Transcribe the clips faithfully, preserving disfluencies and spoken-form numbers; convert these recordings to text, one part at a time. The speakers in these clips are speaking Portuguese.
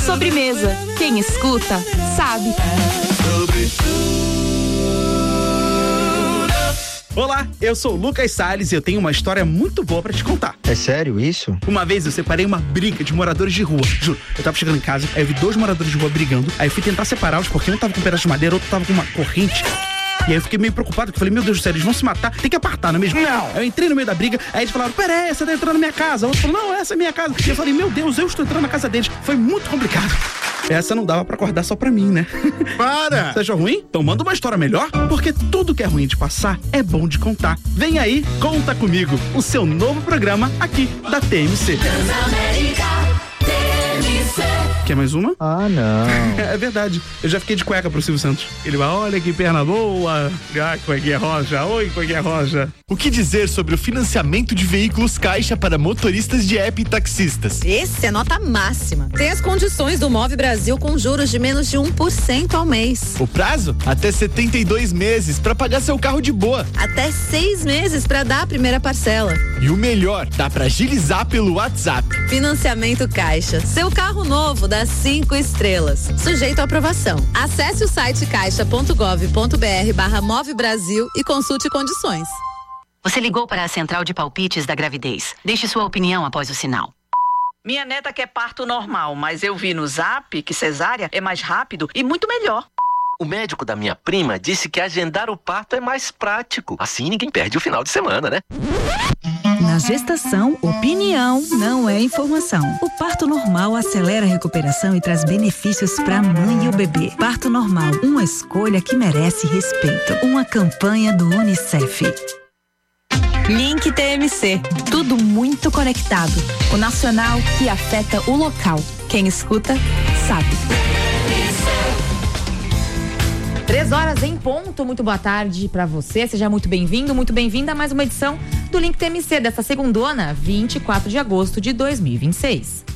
Sobremesa. Quem escuta, sabe. Olá, eu sou o Lucas Salles e eu tenho uma história muito boa pra te contar. É sério isso? Uma vez eu separei uma briga de moradores de rua. Juro, eu tava chegando em casa, aí eu vi dois moradores de rua brigando, aí eu fui tentar separá-los porque um tava com um pedaço de madeira, outro tava com uma corrente. E aí eu fiquei meio preocupado, porque eu falei, meu Deus do céu, eles vão se matar, tem que apartar, não é mesmo? Não! Aí eu entrei no meio da briga, aí eles falaram, peraí, você tá entrando na minha casa. O outro falou, não, essa é minha casa. E eu falei, meu Deus, eu estou entrando na casa deles. Foi muito complicado. Essa não dava pra acordar só pra mim, né? Para! Você achou ruim? Então manda uma história melhor, porque tudo que é ruim de passar é bom de contar. Vem aí, Conta Comigo, o seu novo programa aqui da T M C. Quer mais uma? Ah, não. É verdade. Eu já fiquei de cueca pro Silvio Santos. Ele vai, olha que perna boa. Ah, cuequinha roja. Oi, cuequinha roja. O que dizer sobre o financiamento de veículos Caixa para motoristas de app e taxistas? Esse é nota máxima. Tem as condições do Move Brasil com juros de menos de um por cento ao mês. O prazo? Até setenta e dois meses para pagar seu carro de boa. Até seis meses para dar a primeira parcela. E o melhor, dá para agilizar pelo WhatsApp. Financiamento Caixa. Seu carro novo dá cinco estrelas. Sujeito à aprovação. Acesse o site caixa.gov.br barra Move Brasil e consulte condições. Você ligou para a central de palpites da gravidez. Deixe sua opinião após o sinal. Minha neta quer parto normal, mas eu vi no Zap que cesárea é mais rápido e muito melhor. O médico da minha prima disse que agendar o parto é mais prático. Assim ninguém perde o final de semana, né? Na gestação, opinião não é informação. O parto normal acelera a recuperação e traz benefícios para a mãe e o bebê. Parto normal, uma escolha que merece respeito. Uma campanha do Unicef. Link T M C. Tudo muito conectado. O nacional que afeta o local. Quem escuta, sabe. Três horas em ponto, muito boa tarde pra você, seja muito bem-vindo, muito bem-vinda a mais uma edição do Link T M C dessa segundona, vinte e quatro de agosto de dois mil e vinte e seis.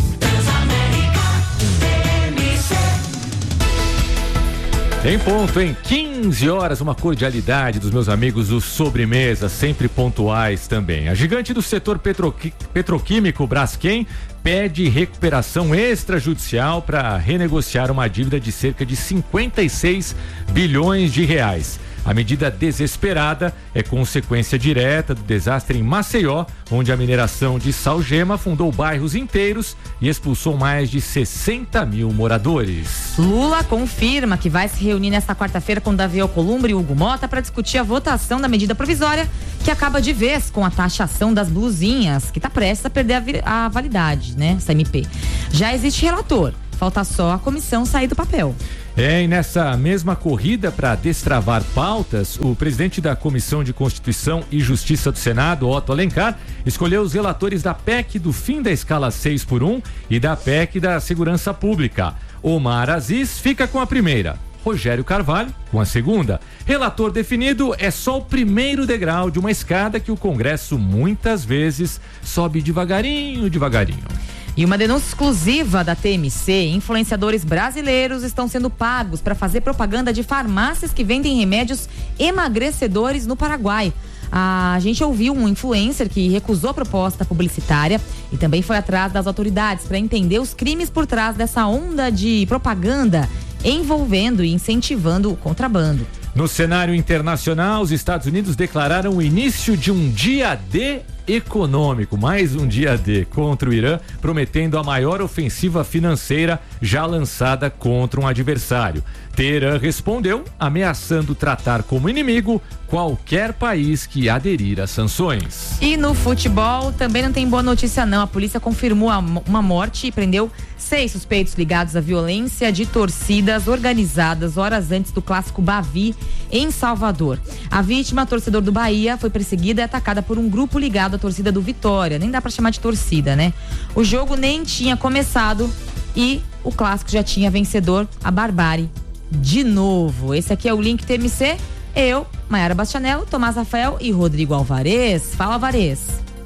Em ponto, em quinze horas, uma cordialidade dos meus amigos do Sobremesa, sempre pontuais também. A gigante do setor petroqui- petroquímico Braskem pede recuperação extrajudicial para renegociar uma dívida de cerca de cinquenta e seis bilhões de reais. A medida desesperada é consequência direta do desastre em Maceió, onde a mineração de salgema afundou bairros inteiros e expulsou mais de sessenta mil moradores. Lula confirma que vai se reunir nesta quarta-feira com Davi Alcolumbre e Hugo Mota para discutir a votação da medida provisória que acaba de vez com a taxação das blusinhas, que está prestes a perder a, vi- a validade, né? Essa M P. Já existe relator, falta só a comissão sair do papel. É, e nessa mesma corrida para destravar pautas, o presidente da Comissão de Constituição e Justiça do Senado, Otto Alencar, escolheu os relatores da P E C do fim da escala seis por um e da P E C da Segurança Pública. Omar Aziz fica com a primeira, Rogério Carvalho com a segunda. Relator definido é só o primeiro degrau de uma escada que o Congresso muitas vezes sobe devagarinho, devagarinho. E uma denúncia exclusiva da T M C, influenciadores brasileiros estão sendo pagos para fazer propaganda de farmácias que vendem remédios emagrecedores no Paraguai. A gente ouviu um influencer que recusou a proposta publicitária e também foi atrás das autoridades para entender os crimes por trás dessa onda de propaganda envolvendo e incentivando o contrabando. No cenário internacional, os Estados Unidos declararam o início de um dia D econômico, mais um dia D contra o Irã, prometendo a maior ofensiva financeira já lançada contra um adversário. Teherã respondeu, ameaçando tratar como inimigo qualquer país que aderir às sanções. E no futebol também não tem boa notícia não. A polícia confirmou uma morte e prendeu seis suspeitos ligados à violência de torcidas organizadas horas antes do clássico Bavi em Salvador. A vítima, torcedor do Bahia, foi perseguida e atacada por um grupo ligado à torcida do Vitória. Nem dá pra chamar de torcida, né? O jogo nem tinha começado e o clássico já tinha vencedor, a Barbárie. De novo, esse aqui é o Link T M C. Eu, Maiara Bastianello, Tomás Rafael e Rodrigo Alvarez. Fala, Alvarez.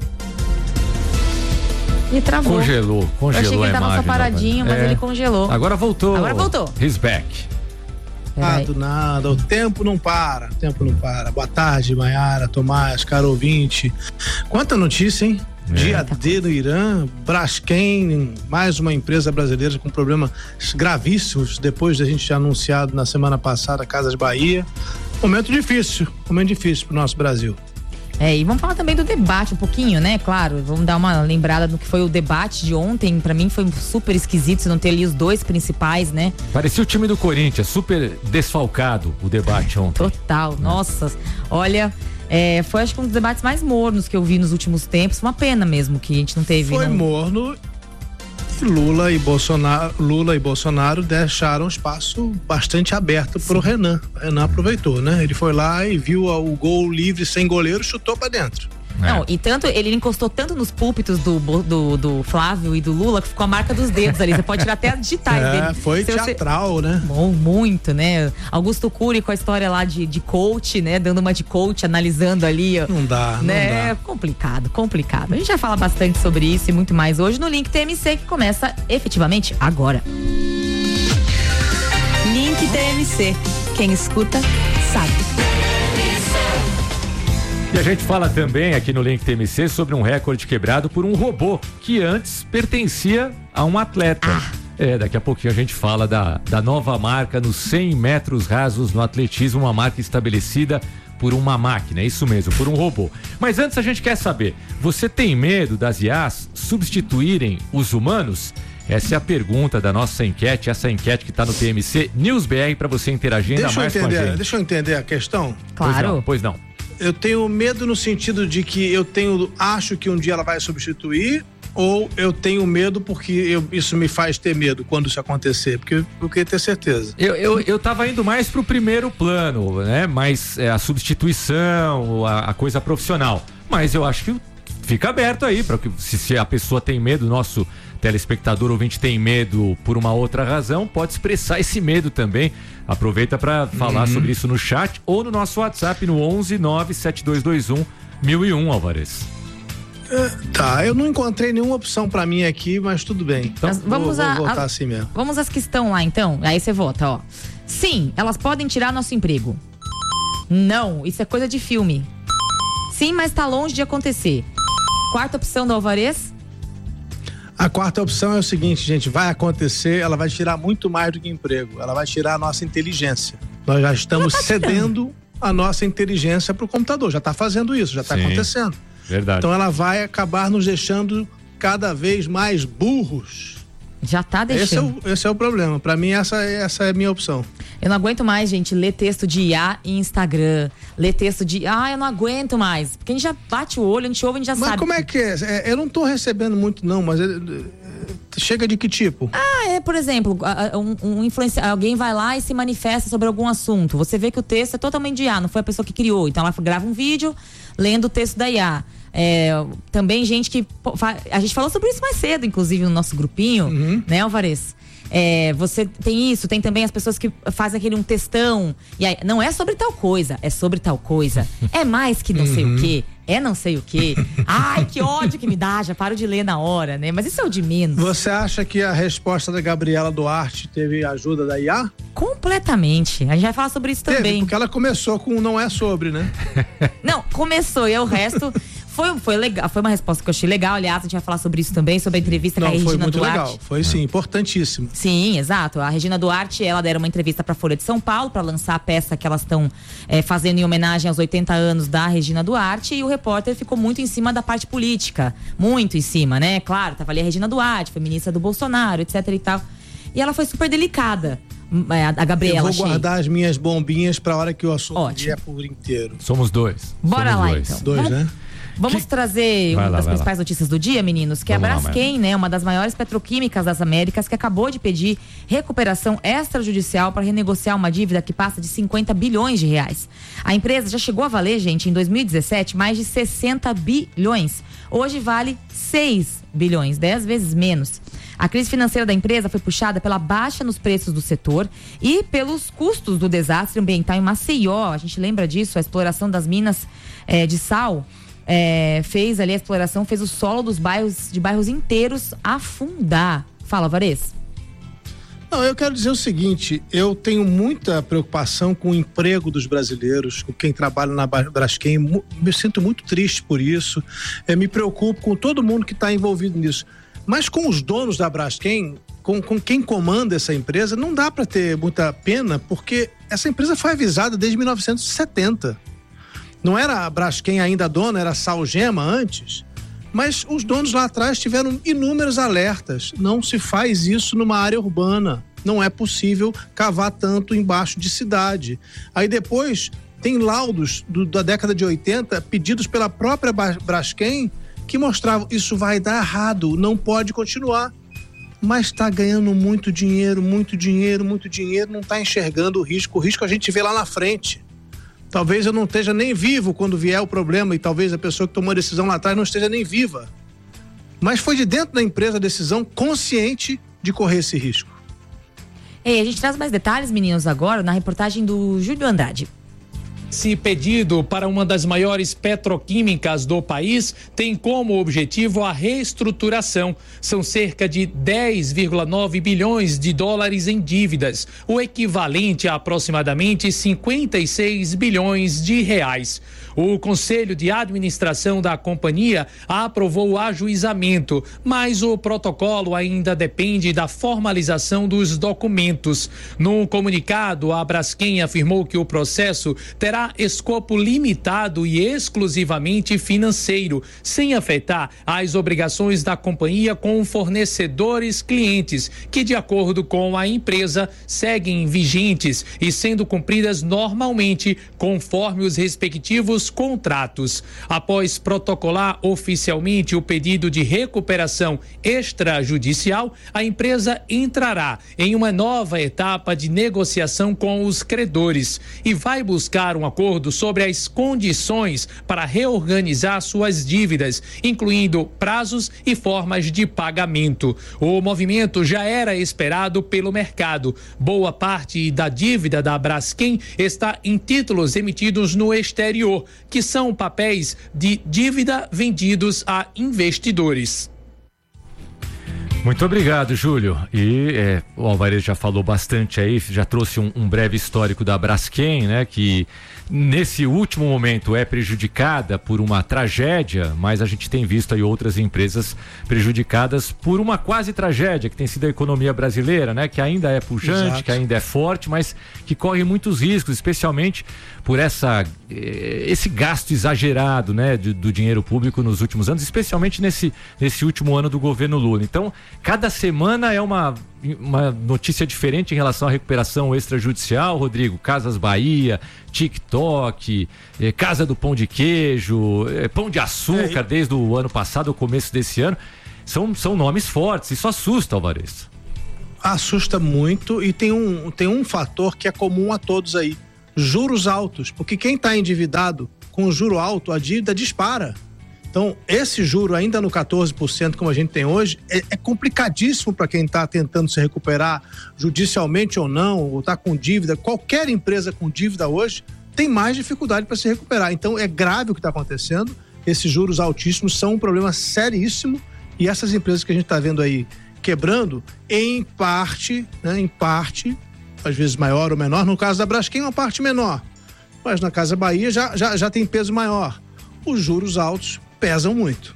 E travou. Congelou, congelou. Eu achei que ele a tava imagem, só paradinho, mas é. ele congelou. Agora voltou. Agora voltou. He's back. Nada, nada. O tempo não para. O tempo não para. Boa tarde, Maiara, Tomás, caro ouvinte. Quanta notícia, hein? É. Dia D no Irã, Braskem, mais uma empresa brasileira com problemas gravíssimos depois da gente ter anunciado na semana passada Casas Bahia. Momento difícil, momento difícil pro nosso Brasil. É, e vamos falar também do debate um pouquinho, né? Claro, vamos dar uma lembrada no que foi o debate de ontem. Pra mim foi super esquisito se não ter ali os dois principais, né? Parecia o time do Corinthians, super desfalcado o debate ontem. Total, nossa, olha, é, foi acho que um dos debates mais mornos que eu vi nos últimos tempos. Uma pena mesmo que a gente não teve. Foi não... morno. Lula e Bolsonaro, Lula e Bolsonaro deixaram espaço bastante aberto pro Renan. O Renan aproveitou, né? Ele foi lá e viu o gol livre sem goleiro, chutou pra dentro. Não, e tanto, ele encostou tanto nos púlpitos do, do, do Flávio e do Lula que ficou a marca dos dedos ali. Você pode tirar até as digitais é, dele. Foi Se teatral, você... né? Bom, muito, né? Augusto Cury com a história lá de, de coach, né? Dando uma de coach, analisando ali. Não dá, né? não dá. É complicado, complicado. A gente vai falar bastante sobre isso e muito mais hoje no Link T M C, que começa efetivamente agora. Link T M C. Quem escuta, sabe. E a gente fala também aqui no Link T M C sobre um recorde quebrado por um robô que antes pertencia a um atleta. Ah. É, daqui a pouquinho a gente fala da, da nova marca nos cem metros rasos no atletismo, uma marca estabelecida por uma máquina, é isso mesmo, por um robô. Mas antes a gente quer saber, você tem medo das I As substituírem os humanos? Essa é a pergunta da nossa enquete, essa enquete que está no T M C News B R para você interagir ainda mais entender, com a gente. Deixa eu entender a questão. Claro. Pois não, pois não. Eu tenho medo no sentido de que eu tenho, acho que um dia ela vai substituir, ou eu tenho medo porque eu, isso me faz ter medo quando isso acontecer, porque eu queria ter certeza. Eu, eu, eu tava indo mais pro primeiro plano, né? Mas é, a substituição, a, a coisa profissional. Mas eu acho que fica aberto aí, para que se, se a pessoa tem medo, nosso telespectador ouvinte tem medo por uma outra razão, pode expressar esse medo também. Aproveita para falar uhum. sobre isso no chat ou no nosso WhatsApp no onze nove sete dois dois um mil e um, Álvares. É, tá, eu não encontrei nenhuma opção para mim aqui, mas tudo bem. Então, vamos vou, a, vou votar a, assim mesmo. Vamos às que estão lá então, aí você vota, ó. Sim, elas podem tirar nosso emprego. Não, isso é coisa de filme. Sim, mas tá longe de acontecer. Quarta opção do Álvares. A quarta opção é o seguinte, gente, vai acontecer, ela vai tirar muito mais do que emprego, ela vai tirar a nossa inteligência. Nós já estamos tá cedendo a nossa inteligência pro computador, já tá fazendo isso, já tá Sim, acontecendo. Verdade. Então ela vai acabar nos deixando cada vez mais burros. Já tá deixando. Esse é o, esse é o problema. Pra mim, essa, essa é a minha opção. Eu não aguento mais, gente, ler texto de I A em Instagram. Ler texto de... Ah, eu não aguento mais. Porque a gente já bate o olho, a gente ouve, a gente já mas sabe. Mas como é que é? é? Eu não tô recebendo muito, não, mas... É, é, chega de que tipo? Ah, é, por exemplo, um, um influenciador, alguém vai lá e se manifesta sobre algum assunto. Você vê que o texto é totalmente de I A, não foi a pessoa que criou. Então ela grava um vídeo lendo o texto da I A. É, também gente que... A gente falou sobre isso mais cedo, inclusive, no nosso grupinho, uhum. né, Álvares? É, você tem isso, tem também as pessoas que fazem aquele um textão, e aí, não é sobre tal coisa, é sobre tal coisa, é mais que não uhum. sei o quê, é não sei o quê. Ai, que ódio que me dá, já paro de ler na hora, né? Mas isso é o de menos. Você acha que a resposta da Gabriela Duarte teve ajuda da I A? Completamente, a gente vai falar sobre isso teve, também. Porque ela começou com não é sobre, né? Não, começou e o resto... Foi, foi legal, foi uma resposta que eu achei legal. Aliás, a gente vai falar sobre isso também, sobre a entrevista Não, com a Regina Duarte. Foi muito legal, foi sim, importantíssimo. Sim, exato. A Regina Duarte, ela deram uma entrevista pra Folha de São Paulo para lançar a peça que elas estão é, fazendo em homenagem aos oitenta anos da Regina Duarte, e o repórter ficou muito em cima da parte política, muito em cima, né? Claro, tava ali a Regina Duarte, foi ministra do Bolsonaro, etc e tal. E ela foi super delicada. A Gabriela, eu vou achei. guardar as minhas bombinhas pra hora que o assunto Ótimo. vier por inteiro. Somos dois. Bora Somos lá, dois. então. Dois, Vamos... né? Vamos que... trazer vai uma lá, das vai principais lá. notícias do dia, meninos, que Vamos é a Braskem, né, uma das maiores petroquímicas das Américas, que acabou de pedir recuperação extrajudicial para renegociar uma dívida que passa de cinquenta bilhões de reais. A empresa já chegou a valer, gente, em dois mil e dezessete, mais de sessenta bilhões. Hoje vale seis bilhões, dez vezes menos. A crise financeira da empresa foi puxada pela baixa nos preços do setor e pelos custos do desastre ambiental em Maceió. A gente lembra disso, a exploração das minas eh, de sal eh, fez ali a exploração, fez o solo dos bairros, de bairros inteiros afundar. Fala, Álvares. Não, eu quero dizer o seguinte, eu tenho muita preocupação com o emprego dos brasileiros, com quem trabalha na Braskem, me sinto muito triste por isso, é, me preocupo com todo mundo que está envolvido nisso, mas com os donos da Braskem, com, com quem comanda essa empresa, não dá para ter muita pena, porque essa empresa foi avisada desde mil novecentos e setenta, não era a Braskem ainda dona, era a Salgema antes. Mas os donos lá atrás tiveram inúmeros alertas. Não se faz isso numa área urbana. Não é possível cavar tanto embaixo de cidade. Aí depois tem laudos do, da década de oitenta pedidos pela própria Braskem que mostravam isso vai dar errado, não pode continuar. Mas está ganhando muito dinheiro, muito dinheiro, muito dinheiro, não está enxergando o risco. O risco a gente vê lá na frente. Talvez eu não esteja nem vivo quando vier o problema e talvez a pessoa que tomou a decisão lá atrás não esteja nem viva. Mas foi de dentro da empresa a decisão consciente de correr esse risco. Ei, a gente traz mais detalhes, meninos, agora na reportagem do Júlio Andrade. Esse pedido para uma das maiores petroquímicas do país tem como objetivo a reestruturação. São cerca de dez vírgula nove bilhões de dólares em dívidas, o equivalente a aproximadamente cinquenta e seis bilhões de reais. O Conselho de Administração da companhia aprovou o ajuizamento, mas o protocolo ainda depende da formalização dos documentos. No comunicado, a Braskem afirmou que o processo terá escopo limitado e exclusivamente financeiro, sem afetar as obrigações da companhia com fornecedores clientes, que, de acordo com a empresa, seguem vigentes e sendo cumpridas normalmente conforme os respectivos contratos. Após protocolar oficialmente o pedido de recuperação extrajudicial, a empresa entrará em uma nova etapa de negociação com os credores e vai buscar um acordo sobre as condições para reorganizar suas dívidas, incluindo prazos e formas de pagamento. O movimento já era esperado pelo mercado. Boa parte da dívida da Braskem está em títulos emitidos no exterior, que são papéis de dívida vendidos a investidores. Muito obrigado, Júlio. E é, o Alvarez já falou bastante aí, já trouxe um, um breve histórico da Braskem, né? Que nesse último momento é prejudicada por uma tragédia, mas a gente tem visto aí outras empresas prejudicadas por uma quase tragédia, que tem sido a economia brasileira, né? Que ainda é pujante, Exato. Que ainda é forte, mas que corre muitos riscos, especialmente por essa, esse gasto exagerado, né? Do, do dinheiro público nos últimos anos, especialmente nesse, nesse último ano do governo Lula. Então, cada semana é uma, uma notícia diferente em relação à recuperação extrajudicial, Rodrigo. Casas Bahia, TikTok, eh, Casa do Pão de Queijo, eh, Pão de Açúcar, é, desde o ano passado, o começo desse ano. São, são nomes fortes, isso assusta, Alvarez. Assusta muito e tem um, tem um fator que é comum a todos aí, juros altos, porque quem está endividado com o juro alto, a dívida dispara. Então, esse juro ainda no quatorze por cento, como a gente tem hoje, é, é complicadíssimo para quem está tentando se recuperar judicialmente ou não, ou está com dívida. Qualquer empresa com dívida hoje tem mais dificuldade para se recuperar. Então, é grave o que está acontecendo. Esses juros altíssimos são um problema seríssimo e essas empresas que a gente está vendo aí quebrando, em parte, né, em parte, às vezes maior ou menor, no caso da Braskem, uma parte menor, mas na Casa Bahia já, já, já tem peso maior. Os juros altos pesam muito.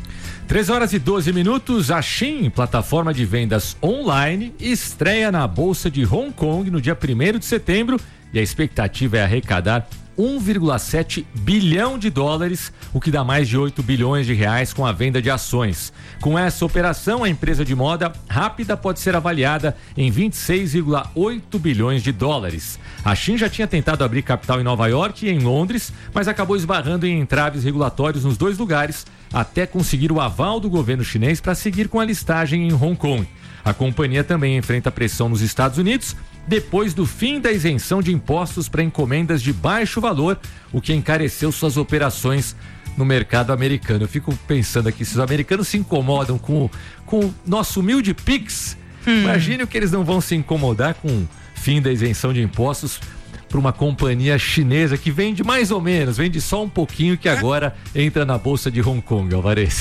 três horas e doze minutos, a Shein, plataforma de vendas online, estreia na Bolsa de Hong Kong no dia primeiro de setembro e a expectativa é arrecadar um vírgula sete bilhão de dólares, o que dá mais de oito bilhões de reais com a venda de ações. Com essa operação, a empresa de moda rápida pode ser avaliada em vinte e seis vírgula oito bilhões de dólares. A Shein já tinha tentado abrir capital em Nova York e em Londres, mas acabou esbarrando em entraves regulatórios nos dois lugares, até conseguir o aval do governo chinês para seguir com a listagem em Hong Kong. A companhia também enfrenta pressão nos Estados Unidos, depois do fim da isenção de impostos para encomendas de baixo valor, o que encareceu suas operações no mercado americano. Eu fico pensando aqui, se os americanos se incomodam com, com o nosso humilde Pix, hum. imagine o que eles não vão se incomodar com o fim da isenção de impostos para uma companhia chinesa que vende mais ou menos, vende só um pouquinho, que agora entra na Bolsa de Hong Kong, Alvarez.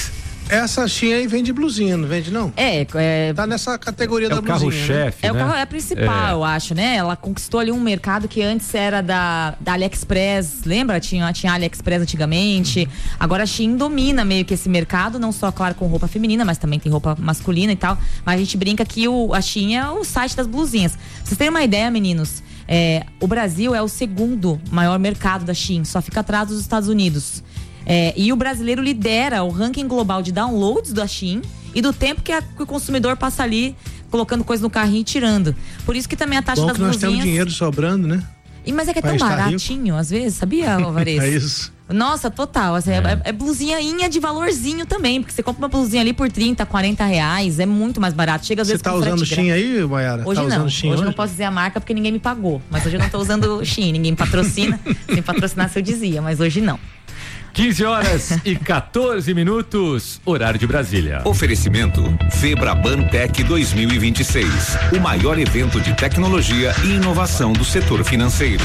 Essa Shein aí vende blusinha, não vende não? É, é tá nessa categoria é da o blusinha. carro-chefe, É né? o carro é a principal, É. eu acho, né? Ela conquistou ali um mercado que antes era da, da AliExpress, lembra? Tinha, tinha AliExpress antigamente. Agora a Shein domina meio que esse mercado, não só, claro, com roupa feminina, mas também tem roupa masculina e tal. Mas a gente brinca que o, a Shein é o site das blusinhas. Pra vocês terem uma ideia, meninos, é, o Brasil é o segundo maior mercado da Shein, só fica atrás dos Estados Unidos. É, e o brasileiro lidera o ranking global de downloads da Shein e do tempo que, a, que o consumidor passa ali colocando coisa no carrinho e tirando. Por isso que também a taxa Bom das que nós blusinhas... temos dinheiro sobrando, né? E, mas é que é Vai tão estar baratinho, às vezes, sabia, Alvarez? É isso. Nossa, total. Assim, é. É, é blusinha de valorzinho também, porque você compra uma blusinha ali por trinta, quarenta reais, é muito mais barato. Chega às Você vezes tá com usando frete Shein grátis. aí, Mayara? Hoje tá não, usando Shein hoje hoje? não posso dizer a marca porque ninguém me pagou. Mas hoje eu não tô usando Shein, ninguém me patrocina. Se patrocinasse eu dizia, mas hoje não. quinze horas e quatorze minutos, horário de Brasília. Oferecimento Febraban Tech dois mil e vinte e seis, o maior evento de tecnologia e inovação do setor financeiro.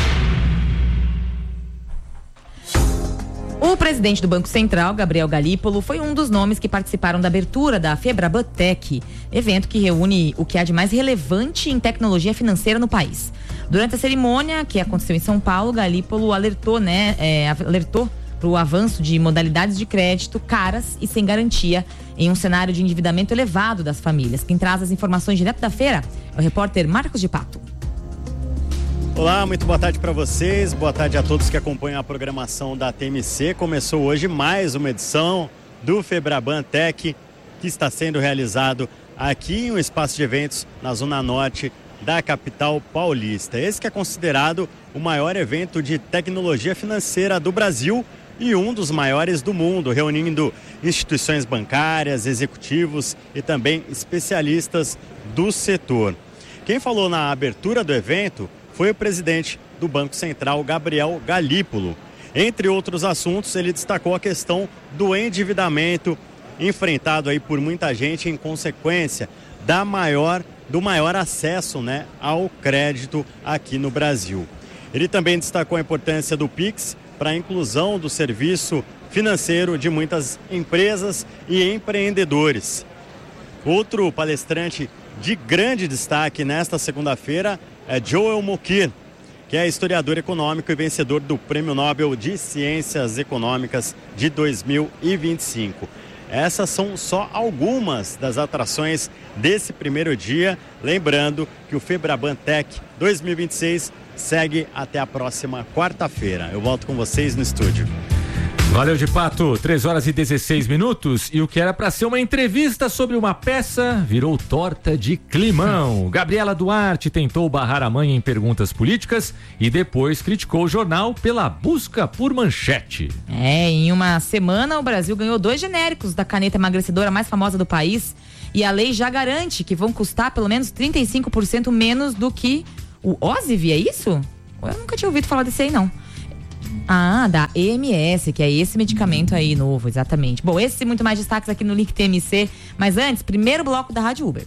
O presidente do Banco Central, Gabriel Galípolo, foi um dos nomes que participaram da abertura da Febraban Tech, evento que reúne o que há de mais relevante em tecnologia financeira no país. Durante a cerimônia, que aconteceu em São Paulo, Galípolo alertou, né, é, alertou para o avanço de modalidades de crédito caras e sem garantia em um cenário de endividamento elevado das famílias. Quem traz as informações direto da feira é o repórter Marcos de Pato. Olá, muito boa tarde para vocês, boa tarde a todos que acompanham a programação da T M C. Começou hoje mais uma edição do Febraban Tech, que está sendo realizado aqui em um espaço de eventos na zona norte da capital paulista. Esse que é considerado o maior evento de tecnologia financeira do Brasil e um dos maiores do mundo, reunindo instituições bancárias, executivos e também especialistas do setor. Quem falou na abertura do evento foi o presidente do Banco Central, Gabriel Galípolo. Entre outros assuntos, ele destacou a questão do endividamento enfrentado aí por muita gente em consequência da maior, do maior acesso, né, ao crédito aqui no Brasil. Ele também destacou a importância do Pix para a inclusão do serviço financeiro de muitas empresas e empreendedores. Outro palestrante de grande destaque nesta segunda-feira é Joel Mokyr, que é historiador econômico e vencedor do Prêmio Nobel de Ciências Econômicas de dois mil e vinte e cinco. Essas são só algumas das atrações desse primeiro dia. Lembrando que o Febraban Tech dois mil e vinte e seis segue até a próxima quarta-feira. Eu volto com vocês no estúdio. Valeu, de Pato. três horas e dezesseis minutos. E o que era para ser uma entrevista sobre uma peça virou torta de climão. Gabriela Duarte tentou barrar a mãe em perguntas políticas e depois criticou o jornal pela busca por manchete. É, em uma semana o Brasil ganhou dois genéricos da caneta emagrecedora mais famosa do país. E a lei já garante que vão custar pelo menos trinta e cinco por cento menos do que o Ozivy, é isso? Eu nunca tinha ouvido falar desse aí, não. Ah, da E M S, que é esse medicamento aí novo, exatamente. Bom, esse e muito mais destaques aqui no Link T M C. Mas antes, primeiro bloco da Rádio Uber.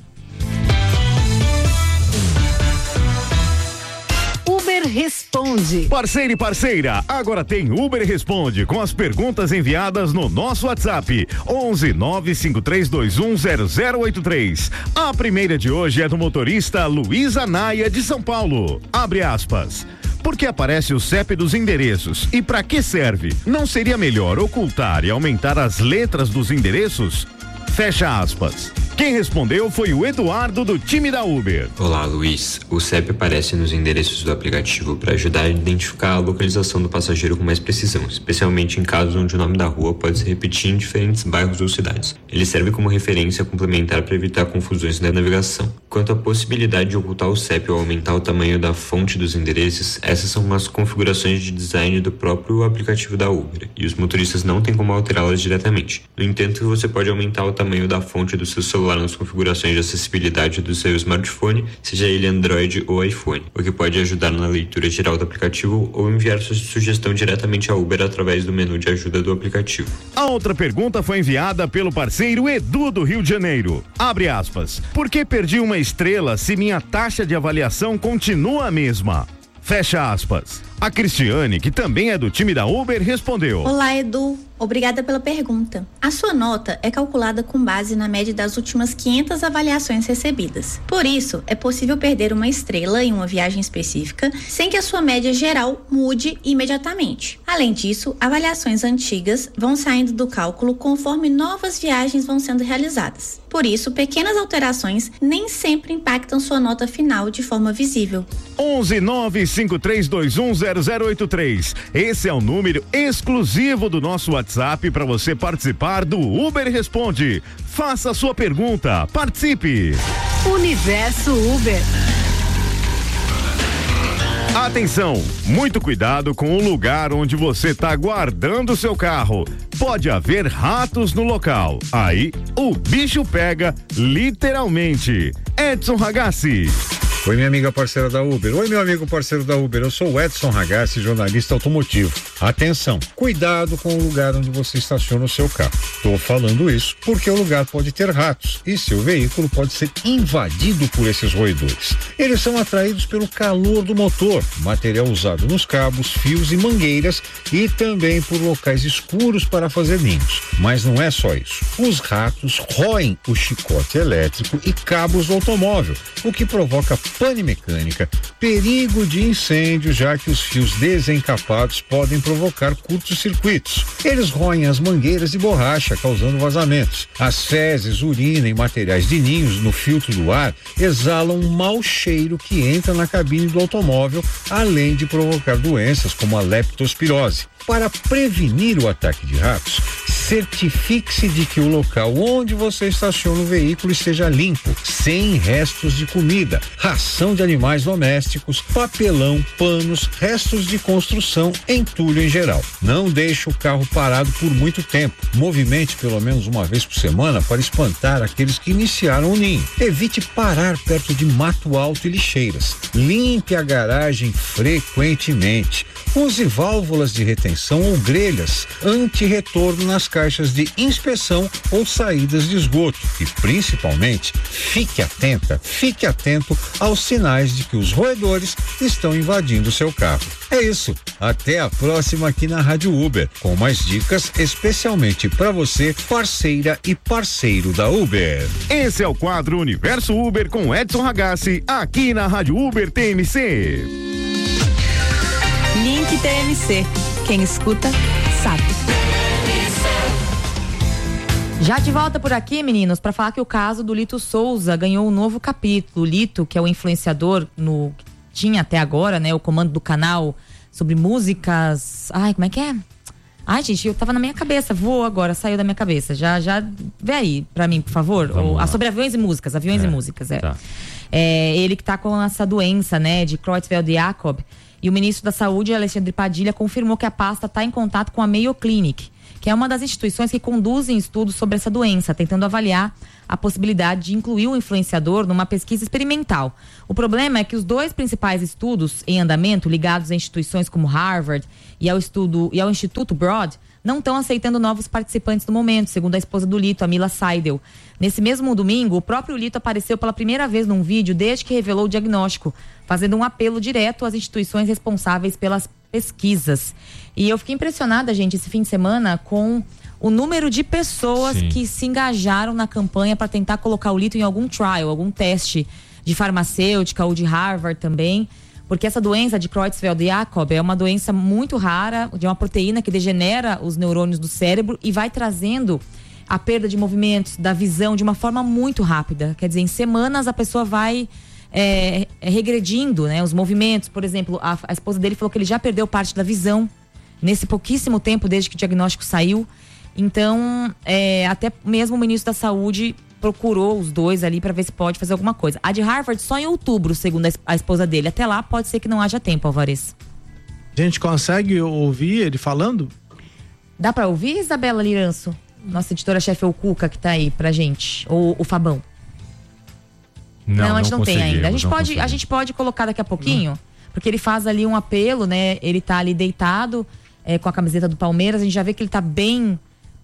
Uber Responde. Parceiro e parceira, agora tem Uber Responde com as perguntas enviadas no nosso WhatsApp onze nove cinco três dois um zero zero oito três. A primeira de hoje é do motorista Luiz Anaia de São Paulo. Abre aspas. Por que aparece o C E P dos endereços e para que serve? Não seria melhor ocultar e aumentar as letras dos endereços? Fecha aspas. Quem respondeu foi o Eduardo do time da Uber. Olá, Luiz. O C E P aparece nos endereços do aplicativo para ajudar a identificar a localização do passageiro com mais precisão, especialmente em casos onde o nome da rua pode se repetir em diferentes bairros ou cidades. Ele serve como referência complementar para evitar confusões na navegação. Quanto à possibilidade de ocultar o C E P ou aumentar o tamanho da fonte dos endereços, essas são umas configurações de design do próprio aplicativo da Uber, e os motoristas não têm como alterá-las diretamente. No entanto, você pode aumentar o tamanho da fonte do seu celular nas configurações de acessibilidade do seu smartphone, seja ele Android ou iPhone, o que pode ajudar na leitura geral do aplicativo ou enviar sua sugestão diretamente à Uber através do menu de ajuda do aplicativo. A outra pergunta foi enviada pelo parceiro Edu do Rio de Janeiro. Abre aspas. Por que perdi uma estrela se minha taxa de avaliação continua a mesma? Fecha aspas. A Cristiane, que também é do time da Uber, respondeu. Olá, Edu. Obrigada pela pergunta. A sua nota é calculada com base na média das últimas quinhentas avaliações recebidas. Por isso, é possível perder uma estrela em uma viagem específica sem que a sua média geral mude imediatamente. Além disso, avaliações antigas vão saindo do cálculo conforme novas viagens vão sendo realizadas. Por isso, pequenas alterações nem sempre impactam sua nota final de forma visível. onze nove cinco três dois um zero zero oito três. Esse é o número exclusivo do nosso WhatsApp para você participar do Uber Responde. Faça a sua pergunta, participe. Universo Uber. Atenção, muito cuidado com o lugar onde você está guardando o seu carro. Pode haver ratos no local. Aí, o bicho pega, literalmente. Edson Ragazzi. Oi, minha amiga parceira da Uber. Oi, meu amigo parceiro da Uber. Eu sou o Edson Ragazzi, jornalista automotivo. Atenção, cuidado com o lugar onde você estaciona o seu carro. Estou falando isso porque o lugar pode ter ratos e seu veículo pode ser invadido por esses roedores. Eles são atraídos pelo calor do motor, material usado nos cabos, fios e mangueiras e também por locais escuros para fazer ninhos. Mas não é só isso. Os ratos roem o chicote elétrico e cabos do automóvel, o que provoca pane mecânica, perigo de incêndio, já que os fios desencapados podem provocar curtos-circuitos. Eles roem as mangueiras de borracha, causando vazamentos. As fezes, urina e materiais de ninhos no filtro do ar exalam um mau cheiro que entra na cabine do automóvel, além de provocar doenças como a leptospirose. Para prevenir o ataque de ratos, certifique-se de que o local onde você estaciona o veículo esteja limpo, sem restos de comida, ração de animais domésticos, papelão, panos, restos de construção, entulho em geral. Não deixe o carro parado por muito tempo. Movimente pelo menos uma vez por semana para espantar aqueles que iniciaram o ninho. Evite parar perto de mato alto e lixeiras. Limpe a garagem frequentemente. Use válvulas de retenção ou grelhas anti-retorno nas caixas de inspeção ou saídas de esgoto. E principalmente, fique atenta, fique atento aos sinais de que os roedores estão invadindo o seu carro. É isso. Até a próxima aqui na Rádio Uber, com mais dicas especialmente para você, parceira e parceiro da Uber. Esse é o quadro Universo Uber com Edson Ragazzi, aqui na Rádio Uber T M C. Link T M C. Quem escuta, sabe. Já de volta por aqui, meninos, para falar que o caso do Lito Souza ganhou um novo capítulo. O Lito, que é o influenciador no que tinha até agora, né, o comando do canal sobre músicas. Ai, como é que é? Ai, gente, eu tava na minha cabeça, voou agora, saiu da minha cabeça. Já, já, vê aí pra mim, por favor. O, a sobre aviões e músicas, aviões é, e músicas, é. Tá. É. Ele que tá com essa doença, né, de Creutzfeldt-Jakob. E o ministro da Saúde, Alexandre Padilha, confirmou que a pasta está em contato com a Mayo Clinic, que é uma das instituições que conduzem estudos sobre essa doença, tentando avaliar a possibilidade de incluir o influenciador numa pesquisa experimental. O problema é que os dois principais estudos em andamento, ligados a instituições como Harvard e ao, estudo, e ao Instituto Broad, não estão aceitando novos participantes no momento, segundo a esposa do Lito, a Mila Seidel. Nesse mesmo domingo, o próprio Lito apareceu pela primeira vez num vídeo desde que revelou o diagnóstico, fazendo um apelo direto às instituições responsáveis pelas pesquisas. E eu fiquei impressionada, gente, esse fim de semana com o número de pessoas Sim. que se engajaram na campanha para tentar colocar o Lito em algum trial, algum teste de farmacêutica ou de Harvard também. Porque essa doença de Creutzfeldt-Jakob é uma doença muito rara, de uma proteína que degenera os neurônios do cérebro e vai trazendo a perda de movimentos, da visão, de uma forma muito rápida. Quer dizer, em semanas a pessoa vai é, regredindo, né, os movimentos. Por exemplo, a, a esposa dele falou que ele já perdeu parte da visão nesse pouquíssimo tempo desde que o diagnóstico saiu. Então, é, até mesmo o ministro da Saúde procurou os dois ali para ver se pode fazer alguma coisa. A de Harvard só em outubro, segundo a esposa dele. Até lá pode ser que não haja tempo, Alvarez. A gente consegue ouvir ele falando? Dá para ouvir, Isabela Liranço? Nossa editora-chefe, o Cuca, que tá aí pra gente. Ou o Fabão? Não, não a gente não, não tem ainda. A gente, pode, a gente pode colocar daqui a pouquinho, hum. porque ele faz ali um apelo, né? Ele tá ali deitado é, com a camiseta do Palmeiras. A gente já vê que ele tá bem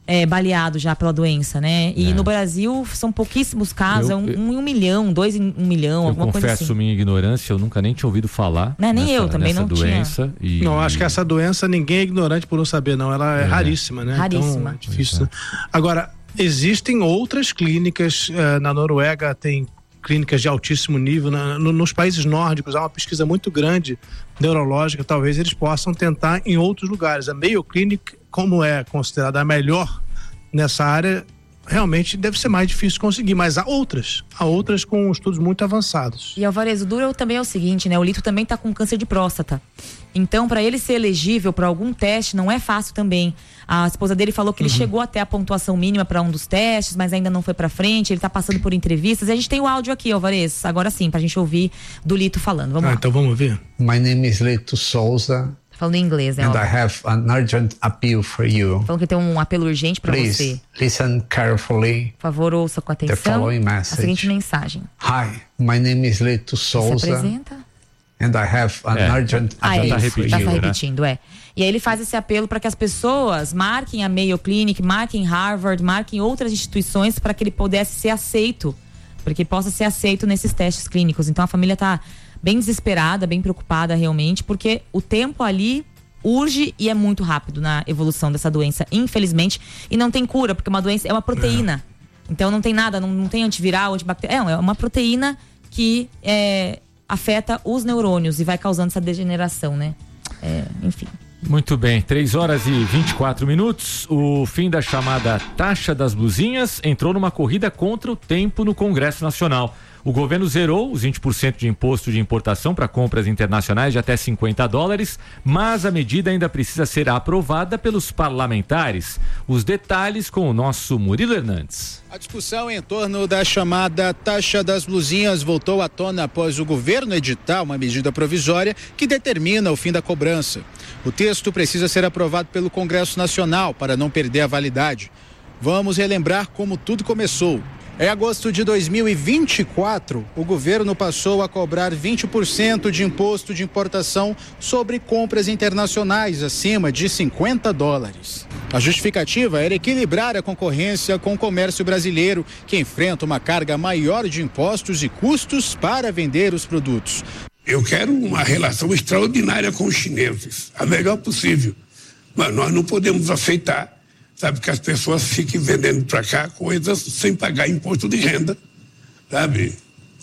É, baleado já pela doença, né? E É. no Brasil são pouquíssimos casos, Eu- é um, um em um milhão, dois em um milhão, Eu alguma coisa confesso assim. minha ignorância, eu nunca nem tinha ouvido falar. Não, nem nessa, eu também nessa não tinha. doença. E... Não, acho que essa doença ninguém é ignorante por não saber, não. Ela é, É. raríssima, né? Raríssima. Então, é difícil. Agora, existem outras clínicas, eh, na Noruega tem clínicas de altíssimo nível, na- no- nos países nórdicos há uma pesquisa muito grande neurológica, talvez eles possam tentar em outros lugares. A Mayo Clinic, como é considerada a melhor nessa área, realmente deve ser mais difícil conseguir, mas há outras, há outras com estudos muito avançados. E Alvarez, o duro também é o seguinte, né? O Lito também tá com câncer de próstata. Então, para ele ser elegível para algum teste, não é fácil também. A esposa dele falou que ele Uhum. chegou até a pontuação mínima para um dos testes, mas ainda não foi para frente. Ele tá passando por entrevistas. E a gente tem o áudio aqui, Alvarez. Agora sim, pra gente ouvir do Lito falando. Vamos Ah, lá. então vamos ver. My name is Lito Souza. Tá falando em inglês, né? And ó. I have an urgent appeal for you. Falando que tem um apelo urgente para você. Please listen carefully. Por favor, ouça com atenção following a message. seguinte mensagem. Hi, my name is Lito Se Souza. apresenta. And I have an É. urgent Ah, é, appeal tá for repetindo, you. tá repetindo, é. E aí ele faz esse apelo para que as pessoas marquem a Mayo Clinic, marquem Harvard, marquem outras instituições para que ele pudesse ser aceito, para que possa ser aceito nesses testes clínicos. Então a família tá bem desesperada, bem preocupada realmente, porque o tempo ali urge e é muito rápido na evolução dessa doença, infelizmente, e não tem cura, porque uma doença é uma proteína. Então não tem nada, não, não tem antiviral, antibacteriano, é uma proteína que é, afeta os neurônios e vai causando essa degeneração, né? É, enfim. Muito bem, três horas e vinte e quatro minutos. O fim da chamada taxa das blusinhas entrou numa corrida contra o tempo no Congresso Nacional. O governo zerou os vinte por cento de imposto de importação para compras internacionais de até cinquenta dólares, mas a medida ainda precisa ser aprovada pelos parlamentares. Os detalhes com o nosso Murilo Hernandes. A discussão em torno da chamada taxa das blusinhas voltou à tona após o governo editar uma medida provisória que determina o fim da cobrança. O texto precisa ser aprovado pelo Congresso Nacional para não perder a validade. Vamos relembrar como tudo começou. Em agosto de dois mil e vinte e quatro, o governo passou a cobrar vinte por cento de imposto de importação sobre compras internacionais acima de cinquenta dólares. A justificativa era equilibrar a concorrência com o comércio brasileiro, que enfrenta uma carga maior de impostos e custos para vender os produtos. Eu quero uma relação extraordinária com os chineses, a melhor possível. Mas nós não podemos aceitar, sabe, que as pessoas fiquem vendendo para cá coisas sem pagar imposto de renda, sabe?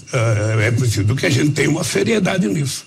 Uh, é preciso que a gente tenha uma seriedade nisso.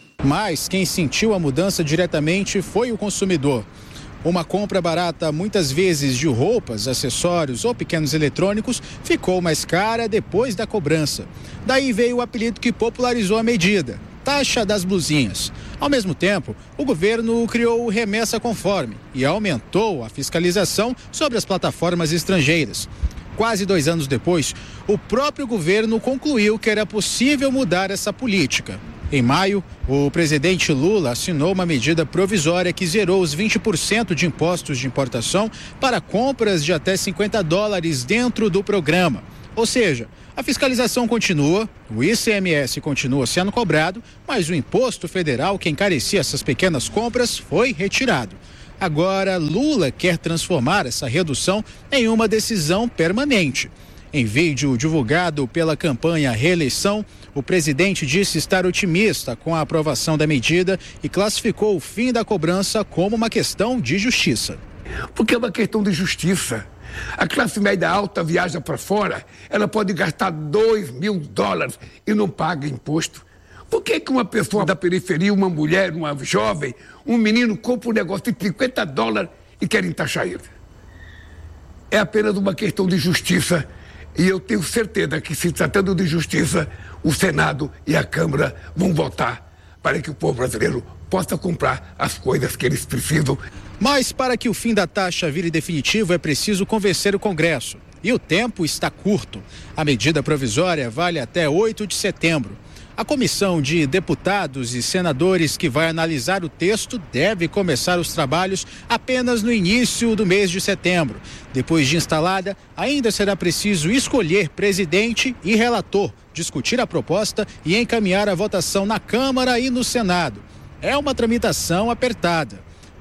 Mas quem sentiu a mudança diretamente foi o consumidor. Uma compra barata, muitas vezes de roupas, acessórios ou pequenos eletrônicos, ficou mais cara depois da cobrança. Daí veio o apelido que popularizou a medida: taxa das blusinhas. Ao mesmo tempo, o governo criou o Remessa Conforme e aumentou a fiscalização sobre as plataformas estrangeiras. Quase dois anos depois, o próprio governo concluiu que era possível mudar essa política. Em maio, o presidente Lula assinou uma medida provisória que zerou os vinte por cento de impostos de importação para compras de até cinquenta dólares dentro do programa. Ou seja, a fiscalização continua, o I C M S continua sendo cobrado, mas o imposto federal que encarecia essas pequenas compras foi retirado. Agora, Lula quer transformar essa redução em uma decisão permanente. Em vídeo divulgado pela campanha Reeleição, o presidente disse estar otimista com a aprovação da medida e classificou o fim da cobrança como uma questão de justiça. Porque é uma questão de justiça. A classe média alta viaja para fora, ela pode gastar dois mil dólares e não paga imposto. Por que que uma pessoa da periferia, uma mulher, uma jovem, um menino compra um negócio de cinquenta dólares e querem taxar ele? É apenas uma questão de justiça. E eu tenho certeza que, se tratando de justiça, o Senado e a Câmara vão votar para que o povo brasileiro possa comprar as coisas que eles precisam. Mas para que o fim da taxa vire definitivo, é preciso convencer o Congresso. E o tempo está curto. A medida provisória vale até oito de setembro. A comissão de deputados e senadores que vai analisar o texto deve começar os trabalhos apenas no início do mês de setembro. Depois de instalada, ainda será preciso escolher presidente e relator, discutir a proposta e encaminhar a votação na Câmara e no Senado. É uma tramitação apertada.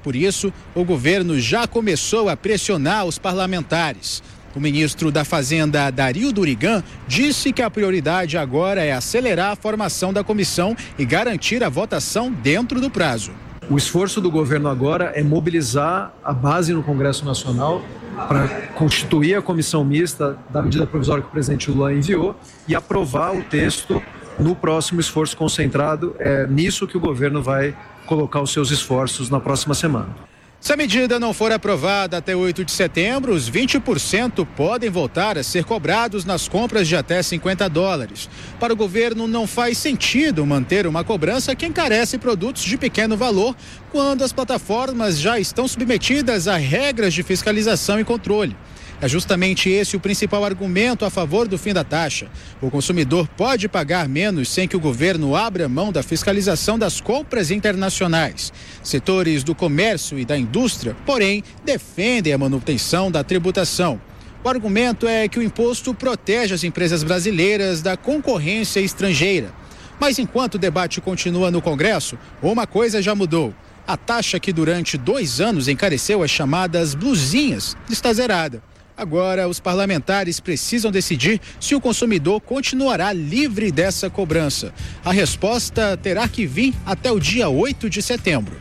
por isso, o governo já começou a pressionar os parlamentares. O ministro da Fazenda, Dario Durigan, disse que a prioridade agora é acelerar a formação da comissão e garantir a votação dentro do prazo. O esforço do governo agora é mobilizar a base no Congresso Nacional para constituir a comissão mista da medida provisória que o presidente Lula enviou e aprovar o texto no próximo esforço concentrado. É nisso que o governo vai colocar os seus esforços na próxima semana. Se a medida não for aprovada até oito de setembro, os vinte por cento podem voltar a ser cobrados nas compras de até cinquenta dólares. Para o governo, não faz sentido manter uma cobrança que encarece produtos de pequeno valor quando as plataformas já estão submetidas a regras de fiscalização e controle. É justamente esse o principal argumento a favor do fim da taxa. O consumidor pode pagar menos sem que o governo abra mão da fiscalização das compras internacionais. Setores do comércio e da indústria, porém, defendem a manutenção da tributação. O argumento é que o imposto protege as empresas brasileiras da concorrência estrangeira. Mas enquanto o debate continua no Congresso, uma coisa já mudou. A taxa que durante dois anos encareceu as chamadas blusinhas está zerada. Agora, os parlamentares precisam decidir se o consumidor continuará livre dessa cobrança. A resposta terá que vir até o dia oito de setembro.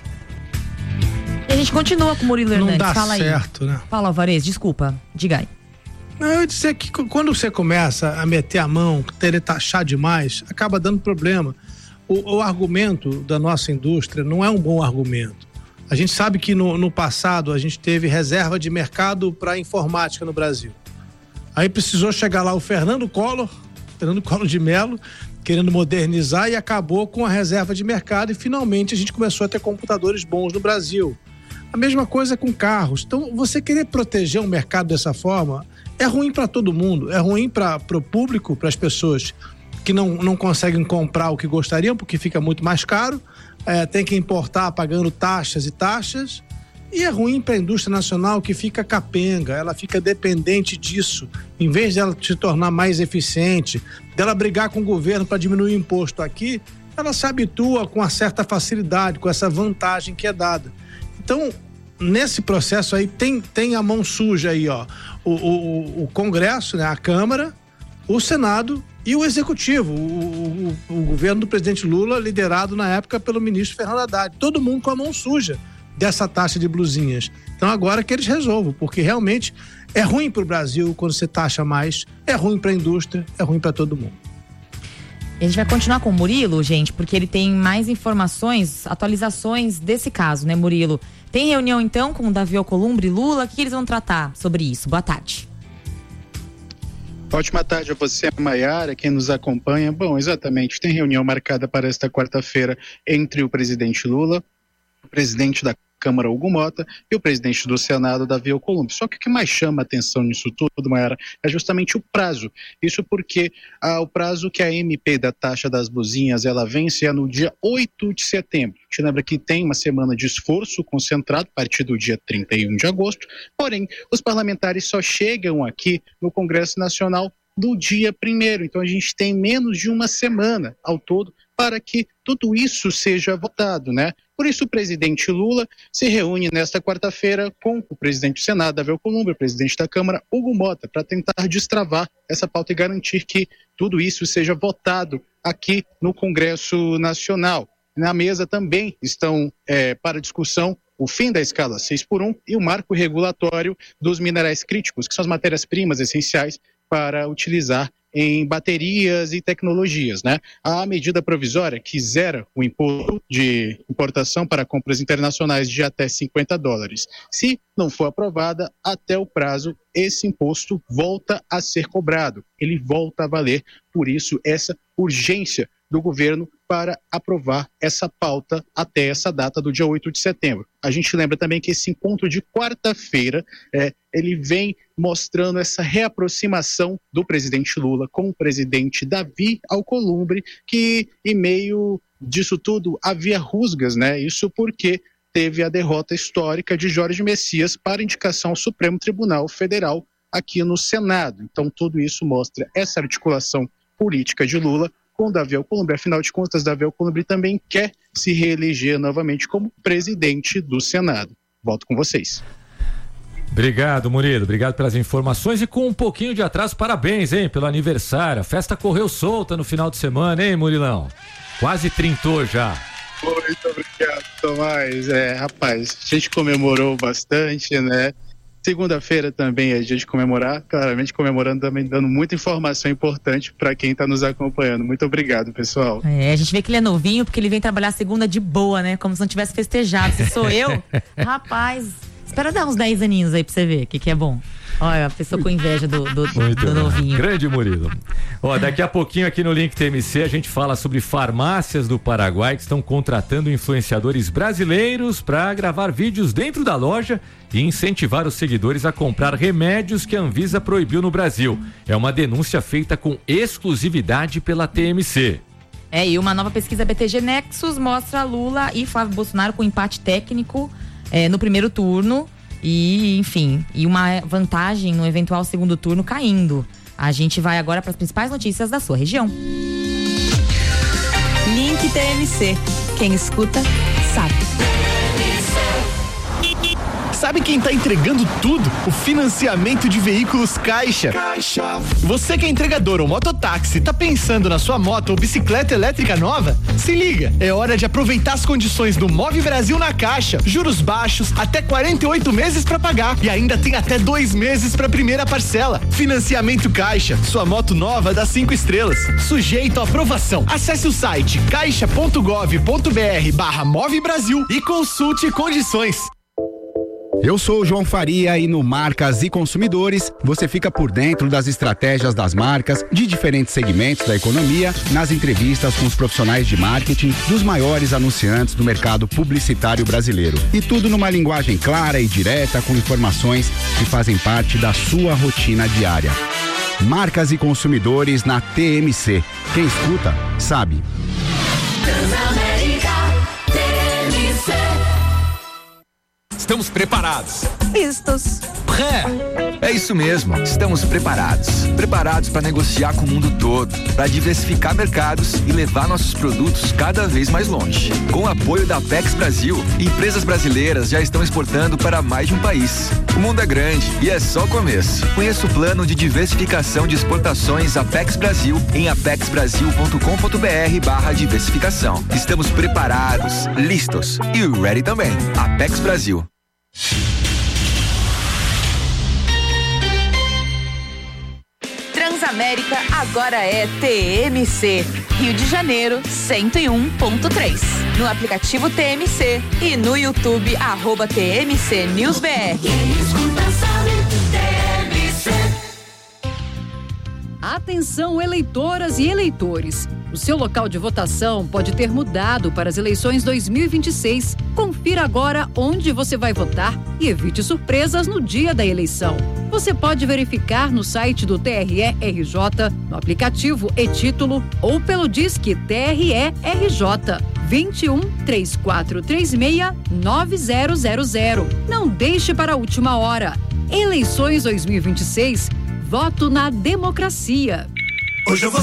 E a gente continua com o Murilo Hernandes. Não dá Fala certo, aí. né? Fala, Alvarez, desculpa. Diga aí. Não, eu ia dizer que quando você começa a meter a mão, querer taxar demais, acaba dando problema. O, o argumento da nossa indústria não é um bom argumento. A gente sabe que no, no passado a gente teve reserva de mercado para informática no Brasil. Aí precisou chegar lá o Fernando Collor, Fernando Collor de Mello, querendo modernizar e acabou com a reserva de mercado e finalmente a gente começou a ter computadores bons no Brasil. A mesma coisa com carros. Então, você querer proteger o mercado dessa forma é ruim para todo mundo, é ruim para o público, para as pessoas que não, não conseguem comprar o que gostariam porque fica muito mais caro. É, tem que importar pagando taxas e taxas, e é ruim para a indústria nacional que fica capenga, ela fica dependente disso, em vez dela se tornar mais eficiente, dela brigar com o governo para diminuir o imposto aqui, ela se habitua com uma certa facilidade, com essa vantagem que é dada. Então, nesse processo aí tem, tem a mão suja aí, ó, o, o, o Congresso, né, a Câmara, o Senado e o Executivo, o, o, o governo do presidente Lula, liderado na época pelo ministro Fernando Haddad. Todo mundo com a mão suja dessa taxa de blusinhas. Então agora que eles resolvam, porque realmente é ruim para o Brasil quando você taxa mais, é ruim para a indústria, é ruim para todo mundo. A gente vai continuar com o Murilo, gente, porque ele tem mais informações, atualizações desse caso, né, Murilo? Tem reunião então com o Davi Alcolumbre e Lula, o que eles vão tratar sobre isso? Boa tarde. Ótima tarde a você, Maiara, quem nos acompanha. Bom, exatamente, tem reunião marcada para esta quarta-feira entre o presidente Lula, o presidente da Câmara, Hugo Mota, e o presidente do Senado, Davi Alcolumbre. Só que o que mais chama a atenção nisso tudo, Maiara, é justamente o prazo. Isso porque ah, o prazo que a M P da taxa das blusinhas, ela vence é no dia oito de setembro. A gente lembra que tem uma semana de esforço concentrado a partir do dia trinta e um de agosto, porém, os parlamentares só chegam aqui no Congresso Nacional no dia primeiro. Então, a gente tem menos de uma semana ao todo para que tudo isso seja votado, né? Por isso, o presidente Lula se reúne nesta quarta-feira com o presidente do Senado, Davi Alcolumbre, o presidente da Câmara, Hugo Mota, para tentar destravar essa pauta e garantir que tudo isso seja votado aqui no Congresso Nacional. Na mesa também estão é, para discussão o fim da escala seis por um e o marco regulatório dos minerais críticos, que são as matérias-primas essenciais para utilizar em baterias e tecnologias, né? A medida provisória que zera o imposto de importação para compras internacionais de até cinquenta dólares. Se não for aprovada, até o prazo, esse imposto volta a ser cobrado. Ele volta a valer. Por isso, essa urgência do governo para aprovar essa pauta até essa data do dia oito de setembro. A gente lembra também que esse encontro de quarta-feira, é, ele vem mostrando essa reaproximação do presidente Lula com o presidente Davi Alcolumbre, que em meio disso tudo havia rusgas, né? Isso porque teve a derrota histórica de Jorge Messias para indicação ao Supremo Tribunal Federal aqui no Senado. Então tudo isso mostra essa articulação política de Lula com Davi Alcolumbre. Afinal de contas, Davi Alcolumbre também quer se reeleger novamente como presidente do Senado. Volto com vocês. Obrigado, Murilo. Obrigado pelas informações e com um pouquinho de atraso, parabéns, hein, pelo aniversário. A festa correu solta no final de semana, hein, Murilão? Quase trintou já. Muito obrigado, Tomás. É, rapaz, a gente comemorou bastante, né? Segunda-feira também é dia de comemorar, claramente comemorando também, dando muita informação importante para quem está nos acompanhando. Muito obrigado, pessoal. É, a gente vê que ele é novinho porque ele vem trabalhar segunda de boa, né? Como se não tivesse festejado. Se sou eu, rapaz, espera dar uns dez aninhos aí pra você ver o que, que é bom. Olha, a pessoa com inveja do, do, do novinho. Grande Murilo. Ó, daqui a pouquinho aqui no Link T M C a gente fala sobre farmácias do Paraguai que estão contratando influenciadores brasileiros para gravar vídeos dentro da loja e incentivar os seguidores a comprar remédios que a Anvisa proibiu no Brasil. É uma denúncia feita com exclusividade pela T M C. É, e uma nova pesquisa B T G Nexus mostra Lula e Flávio Bolsonaro com empate técnico é, no primeiro turno. E, enfim, e uma vantagem no eventual segundo turno caindo. A gente vai agora para as principais notícias da sua região. Link T M C. Quem escuta, sabe. Sabe quem tá entregando tudo? O financiamento de veículos Caixa. Caixa. Você que é entregador ou mototáxi, tá pensando na sua moto ou bicicleta elétrica nova? Se liga, é hora de aproveitar as condições do Move Brasil na Caixa. Juros baixos, até quarenta e oito meses para pagar e ainda tem até dois meses para primeira parcela. Financiamento Caixa, sua moto nova dá cinco estrelas. Sujeito à aprovação. Acesse o site caixa ponto gov ponto br barra Move Brasil e consulte condições. Eu sou o João Faria e no Marcas e Consumidores você fica por dentro das estratégias das marcas de diferentes segmentos da economia nas entrevistas com os profissionais de marketing dos maiores anunciantes do mercado publicitário brasileiro. E tudo numa linguagem clara e direta com informações que fazem parte da sua rotina diária. Marcas e Consumidores na T M C. Quem escuta, sabe. Estamos preparados. Vistos. É, é isso mesmo. Estamos preparados. Preparados para negociar com o mundo todo, para diversificar mercados e levar nossos produtos cada vez mais longe. Com o apoio da Apex Brasil, empresas brasileiras já estão exportando para mais de um país. O mundo é grande e é só o começo. Conheça o plano de diversificação de exportações Apex Brasil em apex brasil ponto com ponto br barra diversificação. Estamos preparados, listos e ready também. Apex Brasil. Transamérica agora é T M C. Rio de Janeiro, cento e um ponto três. No aplicativo T M C e no YouTube, arroba T M C News B R. Atenção, eleitoras e eleitores. O seu local de votação pode ter mudado para as eleições dois mil e vinte e seis. Confira agora onde você vai votar e evite surpresas no dia da eleição. Você pode verificar no site do T R E R J, no aplicativo e-Título ou pelo Disque T R E R J vinte e um, três quatro três seis, nove zero zero zero. Não deixe para a última hora. Eleições dois mil e vinte e seis. Voto na democracia. Hoje eu vou